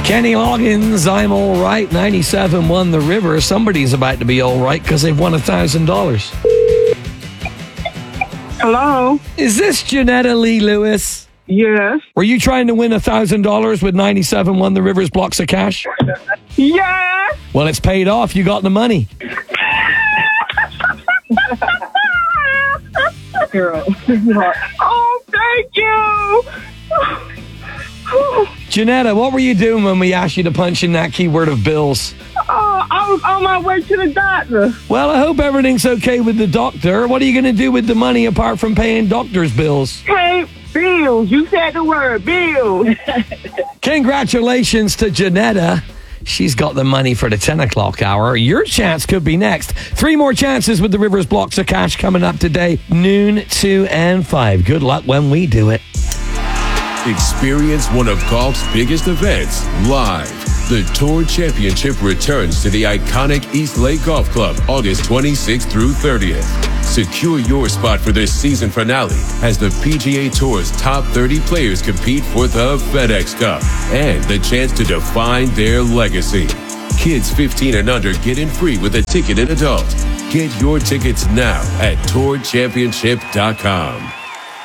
Kenny Loggins, I'm all right. 97 won the river. Somebody's about to be all right because they've won $1,000. Hello? Is this Janetta Lee Lewis? Yes. Were you trying to win $1,000 with 97 won the river's blocks of cash? Yes. Well, it's paid off. You got the money. Girl. Oh, thank you. Janetta, what were you doing when we asked you to punch in that keyword of bills? I was on my way to the doctor. Well, I hope everything's okay with the doctor. What are you going to do with the money apart from paying doctor's bills? Hey, bills. You said the word bills. Congratulations to Janetta. She's got the money for the 10 o'clock hour. Your chance could be next. 3 more chances with the Rivers blocks of cash coming up today, noon, 2, and 5. Good luck when we do it. Experience one of golf's biggest events live. The Tour Championship returns to the iconic East Lake Golf Club August 26th through 30th. Secure your spot for this season finale as the PGA Tour's top 30 players compete for the FedEx Cup and the chance to define their legacy. Kids 15 and under get in free with a ticketed adult. Get your tickets now at tourchampionship.com.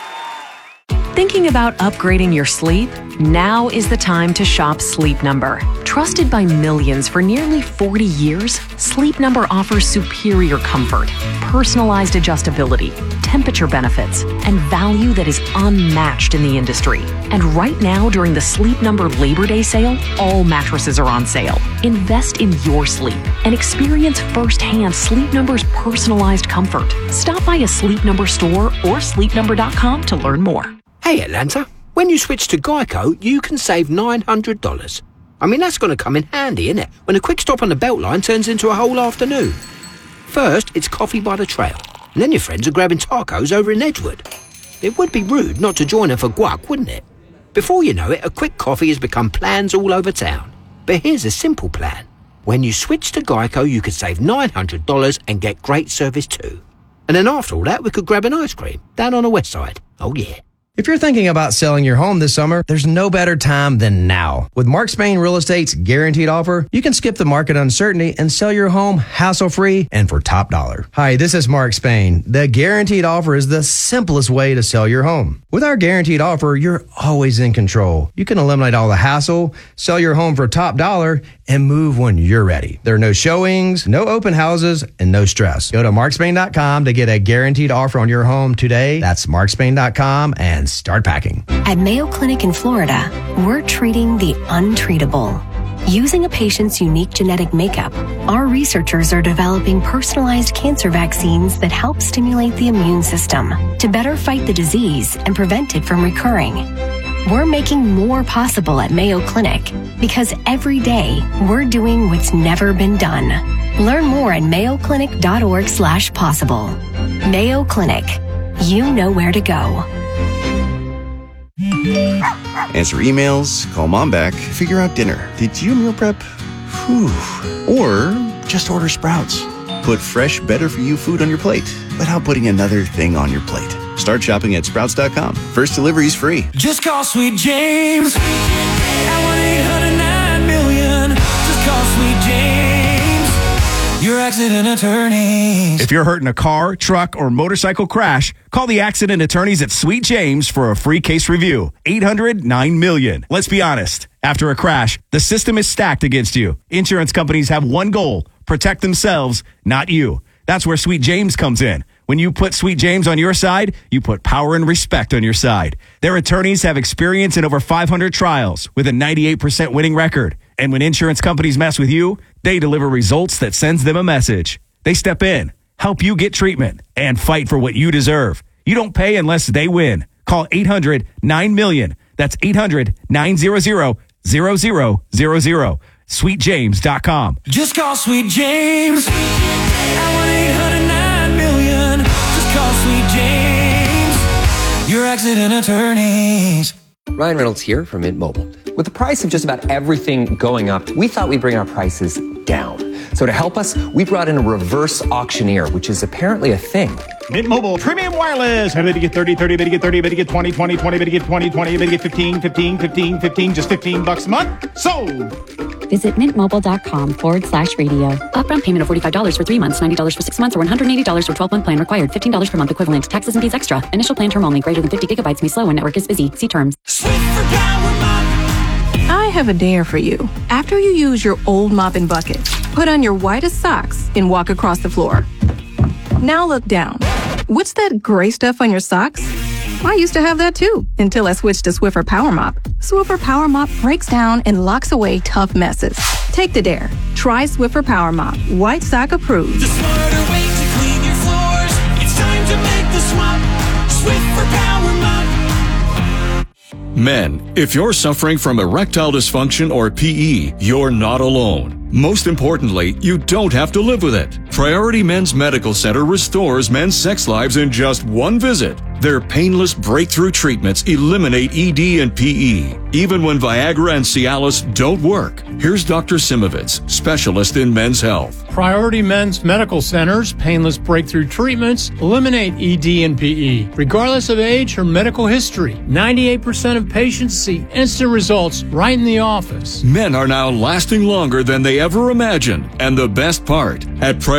Thinking about upgrading your sleep? Now is the time to shop Sleep Number. Trusted by millions for nearly 40 years, Sleep Number offers superior comfort, personalized adjustability, temperature benefits, and value that is unmatched in the industry. And right now, during the Sleep Number Labor Day sale, all mattresses are on sale. Invest in your sleep and experience firsthand Sleep Number's personalized comfort. Stop by a Sleep Number store or sleepnumber.com to learn more. Hey Atlanta, when you switch to Geico, you can save $900. I mean, that's going to come in handy, isn't it? When a quick stop on the Beltline turns into a whole afternoon. First, it's coffee by the trail, and then your friends are grabbing tacos over in Edgewood. It would be rude not to join them for guac, wouldn't it? Before you know it, a quick coffee has become plans all over town. But here's a simple plan. When you switch to Geico, you could save $900 and get great service too. And then after all that, we could grab an ice cream down on the west side. Oh yeah. If you're thinking about selling your home this summer, there's no better time than now. With Mark Spain Real Estate's guaranteed offer, you can skip the market uncertainty and sell your home hassle-free and for top dollar. Hi, this is Mark Spain. The guaranteed offer is the simplest way to sell your home. With our guaranteed offer, you're always in control. You can eliminate all the hassle, sell your home for top dollar, and move when you're ready. There are no showings, no open houses, and no stress. Go to markspain.com to get a guaranteed offer on your home today. That's markspain.com and start packing. At Mayo Clinic in Florida, we're treating the untreatable. Using a patient's unique genetic makeup, our researchers are developing personalized cancer vaccines that help stimulate the immune system to better fight the disease and prevent it from recurring. We're making more possible at Mayo Clinic because every day we're doing what's never been done. Learn more at mayoclinic.org/possible. Mayo Clinic. You know where to go. Answer emails, call mom back, figure out dinner. Did you meal prep? Whew. Or just order Sprouts. Put fresh, better-for-you food on your plate without putting another thing on your plate. Start shopping at Sprouts.com. First delivery's free. Just call Sweet James at 1-800-9-million. Just call Sweet James, your accident attorneys. If you're hurt in a car, truck, or motorcycle crash, call the accident attorneys at Sweet James for a free case review. 800-9-million. Let's be honest. After a crash, the system is stacked against you. Insurance companies have one goal: protect themselves, not you. That's where Sweet James comes in. When you put Sweet James on your side, you put power and respect on your side. Their attorneys have experience in over 500 trials with a 98% winning record. And when insurance companies mess with you, they deliver results that sends them a message. They step in, help you get treatment, and fight for what you deserve. You don't pay unless they win. Call 800-9-million. That's 800-900-0000. SweetJames.com. Just call Sweet James at 1-800-9-million. Just call Sweet James, your accident attorneys. Ryan Reynolds here from Mint Mobile. With the price of just about everything going up, we thought we'd bring our prices down. So to help us, we brought in a reverse auctioneer, which is apparently a thing. Mint Mobile Premium Wireless. Everybody get 30, 30, everybody get 30, everybody get 20, 20, 20, everybody get 20, 20, everybody get 15, 15, 15, 15, just $15 a month. Sold! Visit mintmobile.com/radio. Upfront payment of $45 for 3 months, $90 for 6 months, or $180 for 12-month plan required. $15 per month equivalent. Taxes and fees extra. Initial plan term only. Greater than 50 gigabytes may slow when network is busy. See terms. I have a dare for you. After you use your old mop and bucket, put on your whitest socks and walk across the floor. Now look down. What's that gray stuff on your socks? I used to have that too, until I switched to Swiffer Power Mop. Swiffer Power Mop breaks down and locks away tough messes. Take the dare. Try Swiffer Power Mop. White sock approved. The smarter way to clean your floors. It's time to make the swap. Swiffer Power Mop. Men, if you're suffering from erectile dysfunction or PE, you're not alone. Most importantly, you don't have to live with it. Priority Men's Medical Center restores men's sex lives in just one visit. Their painless breakthrough treatments eliminate ED and PE, even when Viagra and Cialis don't work. Here's Dr. Simovitz, specialist in men's health. Priority Men's Medical Center's painless breakthrough treatments eliminate ED and PE, regardless of age or medical history. 98% of patients see instant results right in the office. Men are now lasting longer than they ever imagined. And the best part, at